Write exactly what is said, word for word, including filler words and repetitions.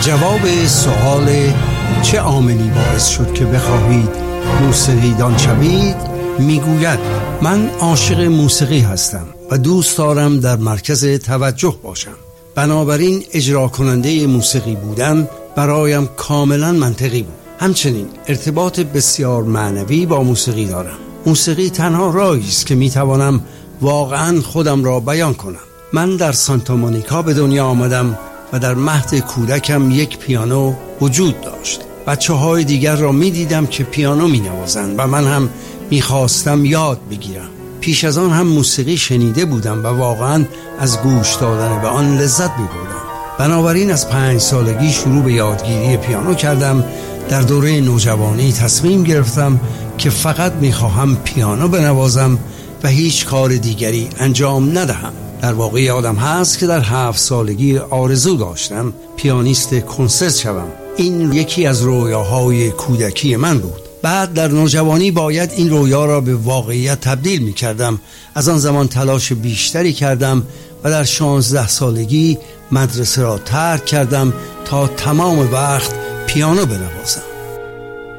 جواب سؤال چه عاملی باعث شد که بخواهید موسیقی دان شوید میگوید من عاشق موسیقی هستم و دوست دارم در مرکز توجه باشم. بنابراین اجرا کننده موسیقی بودن برایم کاملا منطقی بود. همچنین ارتباط بسیار معنوی با موسیقی دارم. موسیقی تنها راهی است که میتوانم واقعا خودم را بیان کنم. من در سانتا مونیکا به دنیا آمدم و در مهد کودکم یک پیانو وجود داشت. بچه های دیگر را می دیدم که پیانو می نوازند و من هم می خواستم یاد بگیرم. پیش از آن هم موسیقی شنیده بودم و واقعا از گوش دادن به آن لذت می بردم. بنابراین از پنج سالگی شروع به یادگیری پیانو کردم. در دوره نوجوانی تصمیم گرفتم که فقط می خواهم پیانو بنوازم و هیچ کار دیگری انجام ندهم. در واقع یادم هست که در هفت سالگی آرزو داشتم پیانیست کنسرت شوم. این یکی از رویاهای کودکی من بود. بعد در نوجوانی باید این رویا را به واقعیت تبدیل می کردم. از آن زمان تلاش بیشتری کردم و در شانزده سالگی مدرسه را ترک کردم تا تمام وقت پیانو بنوازم.